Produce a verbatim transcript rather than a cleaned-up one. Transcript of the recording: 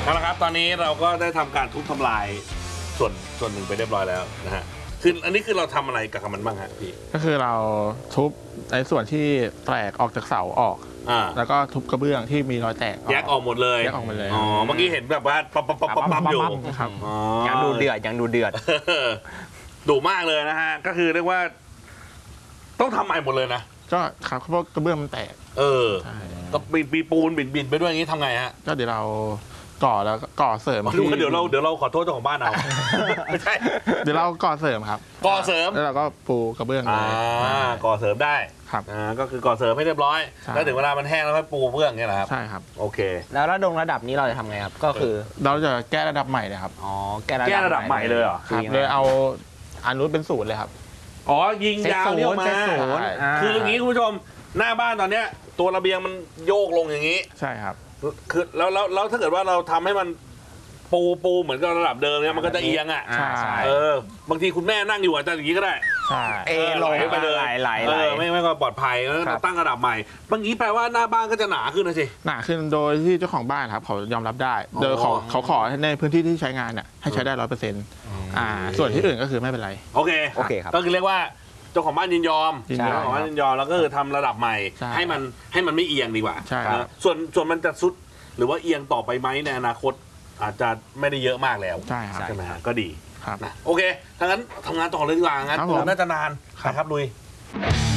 เอาละครับตอนนี้เราก็ได้ทำการทุบทำลายส่วนส่วนหนึ่งไปเรียบร้อยแล้วนะฮะคืออันนี้คือเราทำอะไรกับมันบ้างฮะพี่ก็คือเราทุบในส่วนที่แตกออกจากเสาออกอ่าแล้วก็ทุบกระเบื้องที่มีรอยแตกแยกออกหมดเลยแยกออกหมดเลยอ๋อเมื่อกี้เห็นแบบว่าปั๊บปั๊บปั๊บปั๊บอยู่ครับยังดูเดือดยังดูเดือดดุมากเลยนะฮะก็คือเรียกว่าต้องทำใหม่หมดเลยนะก็ครับเพราะกระเบื้องมันแตกเออก็ปีปูนบินบินไปด้วยอย่างนี้ทำไงฮะก็เดี๋ยวเราก่อแล้วก่อเสริมที่เดี๋ยวเราเดี๋ยวเราขอโทษเจ้าของบ้านเอาไม่ใช่เดี๋ยวเราก่อเสริมครับก่อเสริมแล้วเราก็ปูกระเบื้องเลยอ่าก่อเสริมได้ครับอ่าก็คือก่อเสริมให้เรียบร้อยแล้วถึงเวลามันแห้งแล้วค่อยปูเบื้องเนี่ยแหละครับใช่ครับโอเคแล้วระดงระดับนี้เราจะทำไงครับก็คือเราจะแก้ระดับใหม่เลยครับอ๋อแก้ระดับใหม่เลยเหรอครับเลยเอาอนุเป็นศูนย์เลยครับอ๋อยิงยาวเรียกมาคืออย่างนี้คุณผู้ชมหน้าบ้านตอนเนี้ยตัวระเบียงมันโยกลงอย่างนี้ใช่ครับคือแล้วแล้วแล้วถ้าเกิดว่าเราทำให้มันปูปูเหมือนกับระดับเดิมเนี่ยมันก็จะเอียงอ่ะใช่เออบางทีคุณแม่นั่งอยู่อาจจะอย่างนี้ก็ได้ใช่เอลงไปเลยไหลเออไม่ไม่ก็ปลอดภัยแล้วตั้งระดับใหม่บางทีแปลว่าหน้าบ้านก็จะหนาขึ้นนะสิหนาขึ้นโดยที่เจ้าของบ้านครับเขายอมรับได้โดยเขาเขาขอในพื้นที่ที่ใช้งานเนี่ยให้ใช้ได้ร้อยเปอร์เซ็นต์อ่าส่วนที่อื่นก็คือไม่เป็นไรโอเคโอเคครับก็คือเรียกว่าเจ้าของบ้านยินยอมเจ้าของบ้านยินยอมแล้วก็คือทำระดับใหม่ให้มันให้มันไม่เอียงดีกว่าใช่ส่วนส่วนมันจะซุดหรือว่าเอียงต่อไปไหมในอนาคตอาจจะไม่ได้เยอะมากแล้วใช่ครับใช่ไหมฮะก็ดีครับนะโอเคถ้างั้นทำงานต่อเลยดีกว่างั้นน่าจะนานนะครับลุย